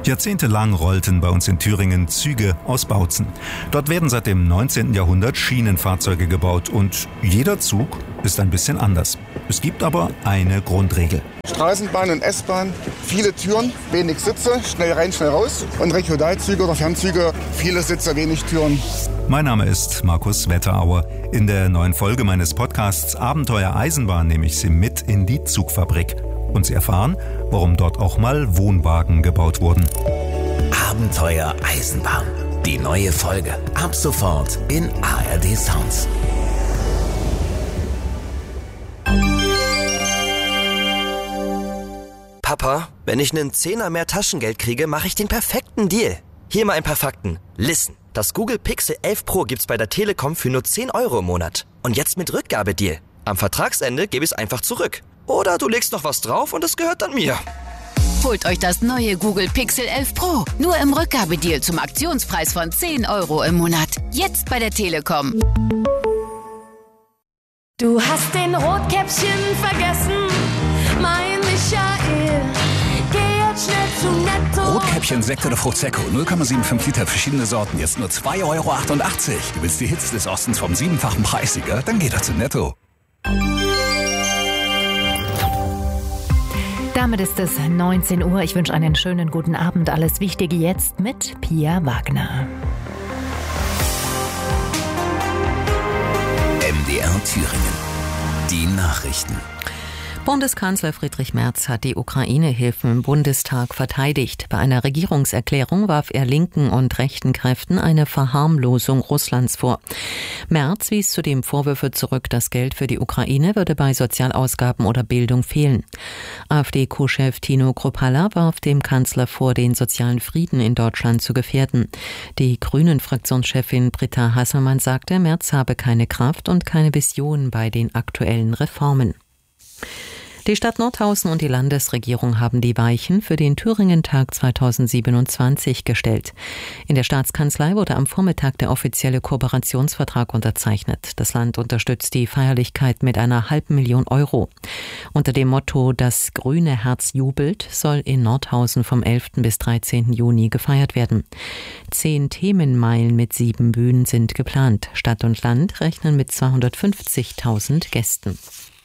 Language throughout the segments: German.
Jahrzehntelang rollten bei uns in Thüringen Züge aus Bautzen. Dort werden seit dem 19. Jahrhundert Schienenfahrzeuge gebaut und jeder Zug ist ein bisschen anders. Es gibt aber eine Grundregel. Straßenbahn und S-Bahn, viele Türen, wenig Sitze, schnell rein, schnell raus. Und Regionalzüge oder Fernzüge, viele Sitze, wenig Türen. Mein Name ist Markus Wetterauer. In der neuen Folge meines Podcasts Abenteuer Eisenbahn nehme ich Sie mit in die Zugfabrik. Und Sie erfahren, warum dort auch mal Wohnwagen gebaut wurden. Abenteuer Eisenbahn. Die neue Folge. Ab sofort in ARD Sounds. Papa, wenn ich einen Zehner mehr Taschengeld kriege, mache ich den perfekten Deal. Hier mal ein paar Fakten. Listen. Das Google Pixel 11 Pro gibt's bei der Telekom für nur 10 € im Monat. Und jetzt mit Rückgabedeal. Am Vertragsende gebe ich es einfach zurück. Oder du legst noch was drauf und es gehört dann mir. Holt euch das neue Google Pixel 11 Pro. Nur im Rückgabedeal zum Aktionspreis von 10 € im Monat. Jetzt bei der Telekom. Du hast den Rotkäppchen vergessen, mein Michael. Geh jetzt schnell zu Netto. Rotkäppchen, Sekt oder Frucht Secco. 0,75 Liter, verschiedene Sorten. Jetzt nur 2,88 €. Du willst die Hits des Ostens vom 7-fachen Preissieger? Dann geh doch zu Netto. Damit ist es 19 Uhr. Ich wünsche einen schönen guten Abend. Alles Wichtige jetzt mit Pia Wagner. MDR Thüringen. Die Nachrichten. Bundeskanzler Friedrich Merz hat die Ukraine-Hilfen im Bundestag verteidigt. Bei einer Regierungserklärung warf er linken und rechten Kräften eine Verharmlosung Russlands vor. Merz wies zudem Vorwürfe zurück, das Geld für die Ukraine würde bei Sozialausgaben oder Bildung fehlen. AfD-Co-Chef Tino Kruppalla warf dem Kanzler vor, den sozialen Frieden in Deutschland zu gefährden. Die Grünen-Fraktionschefin Britta Hasselmann sagte, Merz habe keine Kraft und keine Vision bei den aktuellen Reformen. Die Stadt Nordhausen und die Landesregierung haben die Weichen für den Thüringen-Tag 2027 gestellt. In der Staatskanzlei wurde am Vormittag der offizielle Kooperationsvertrag unterzeichnet. Das Land unterstützt die Feierlichkeit mit einer 500.000 €. Unter dem Motto »Das grüne Herz jubelt« soll in Nordhausen vom 11. bis 13. Juni gefeiert werden. 10 Themenmeilen mit 7 Bühnen sind geplant. Stadt und Land rechnen mit 250.000 Gästen.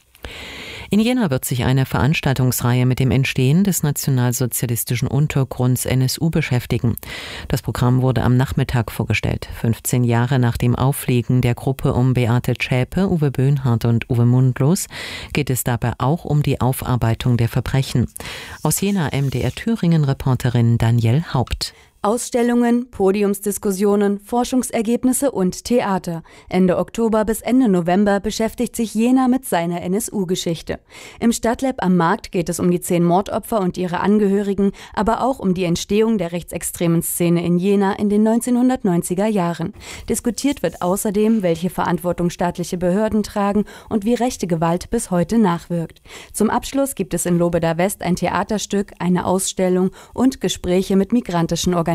In Jena wird sich eine Veranstaltungsreihe mit dem Entstehen des nationalsozialistischen Untergrunds NSU beschäftigen. Das Programm wurde am Nachmittag vorgestellt. 15 Jahre nach dem Aufliegen der Gruppe um Beate Zschäpe, Uwe Böhnhardt und Uwe Mundlos geht es dabei auch um die Aufarbeitung der Verbrechen. Aus Jena MDR Thüringen-Reporterin Danielle Haupt. Ausstellungen, Podiumsdiskussionen, Forschungsergebnisse und Theater. Ende Oktober bis Ende November beschäftigt sich Jena mit seiner NSU-Geschichte. Im Stadtlab am Markt geht es um die 10 Mordopfer und ihre Angehörigen, aber auch um die Entstehung der rechtsextremen Szene in Jena in den 1990er Jahren. Diskutiert wird außerdem, welche Verantwortung staatliche Behörden tragen und wie rechte Gewalt bis heute nachwirkt. Zum Abschluss gibt es in Lobeda West ein Theaterstück, eine Ausstellung und Gespräche mit migrantischen Organisationen.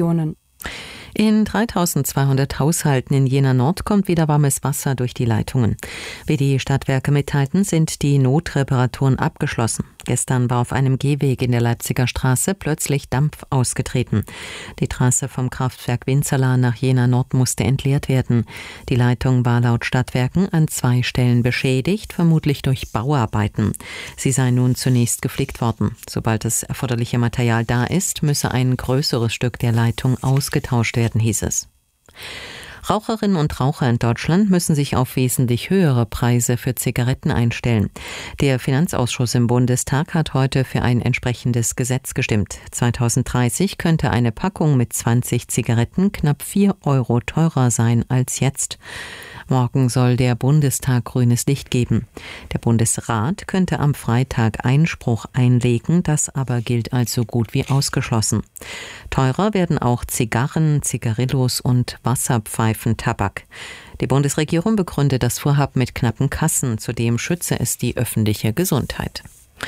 In 3200 Haushalten in Jena Nord kommt wieder warmes Wasser durch die Leitungen. Wie die Stadtwerke mitteilten, sind die Notreparaturen abgeschlossen. Gestern war auf einem Gehweg in der Leipziger Straße plötzlich Dampf ausgetreten. Die Trasse vom Kraftwerk Winzerla nach Jena Nord musste entleert werden. Die Leitung war laut Stadtwerken an 2 Stellen beschädigt, vermutlich durch Bauarbeiten. Sie sei nun zunächst geflickt worden. Sobald das erforderliche Material da ist, müsse ein größeres Stück der Leitung ausgetauscht werden, hieß es. Raucherinnen und Raucher in Deutschland müssen sich auf wesentlich höhere Preise für Zigaretten einstellen. Der Finanzausschuss im Bundestag hat heute für ein entsprechendes Gesetz gestimmt. 2030 könnte eine Packung mit 20 Zigaretten knapp 4 € teurer sein als jetzt. Morgen soll der Bundestag grünes Licht geben. Der Bundesrat könnte am Freitag Einspruch einlegen, das aber gilt als so gut wie ausgeschlossen. Teurer werden auch Zigarren, Zigarillos und Wasserpfeifentabak. Die Bundesregierung begründet das Vorhaben mit knappen Kassen, zudem schütze es die öffentliche Gesundheit.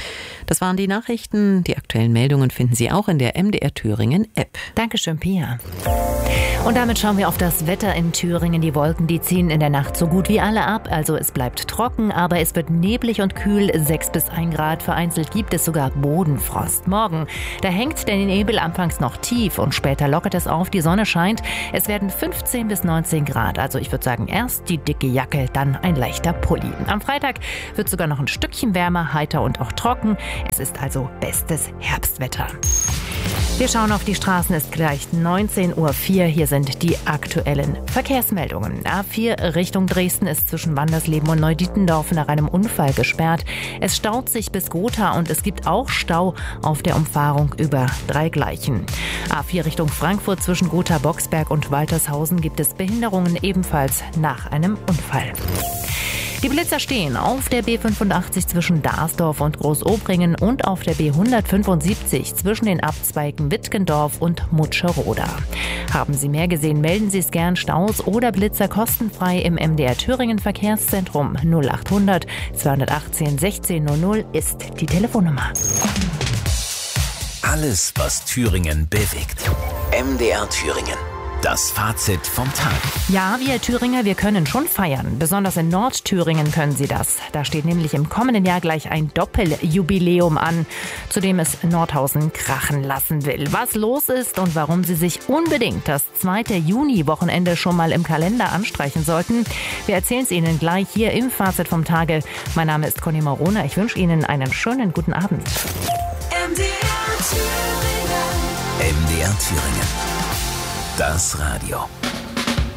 Das waren die Nachrichten. Die aktuellen Meldungen finden Sie auch in der MDR Thüringen App. Dankeschön, Pia. Und damit schauen wir auf das Wetter in Thüringen. Die Wolken, die ziehen in der Nacht so gut wie alle ab. Also es bleibt trocken, aber es wird neblig und kühl. 6 bis 1 Grad. Vereinzelt gibt es sogar Bodenfrost. Morgen, da hängt der Nebel anfangs noch tief und später lockert es auf. Die Sonne scheint. Es werden 15 bis 19 Grad. Also ich würde sagen, erst die dicke Jacke, dann ein leichter Pulli. Am Freitag wird sogar noch ein Stückchen wärmer, heiter und auch trocken. Es ist also bestes Herbstwetter. Wir schauen auf die Straßen, es ist gleich 19:04 Uhr. Hier sind die aktuellen Verkehrsmeldungen. A4 Richtung Dresden ist zwischen Wandersleben und Neudietendorf nach einem Unfall gesperrt. Es staut sich bis Gotha und es gibt auch Stau auf der Umfahrung über Dreigleichen. A4 Richtung Frankfurt zwischen Gotha-Boxberg und Waltershausen gibt es Behinderungen ebenfalls nach einem Unfall. Die Blitzer stehen auf der B85 zwischen Darsdorf und Großobringen und auf der B175 zwischen den Abzweigen Wittgendorf und Mutscherroda. Haben Sie mehr gesehen, melden Sie es gern. Staus oder Blitzer kostenfrei im MDR Thüringen Verkehrszentrum. 0800 218 1600 ist die Telefonnummer. Alles, was Thüringen bewegt. MDR Thüringen. Das Fazit vom Tag. Ja, wir Thüringer, wir können schon feiern. Besonders in Nordthüringen können Sie das. Da steht nämlich im kommenden Jahr gleich ein Doppeljubiläum an, zu dem es Nordhausen krachen lassen will. Was los ist und warum Sie sich unbedingt das 2. Juni-Wochenende schon mal im Kalender anstreichen sollten, wir erzählen es Ihnen gleich hier im Fazit vom Tage. Mein Name ist Conny Marona. Ich wünsche Ihnen einen schönen guten Abend. MDR Thüringen. MDR Thüringen. Das Radio.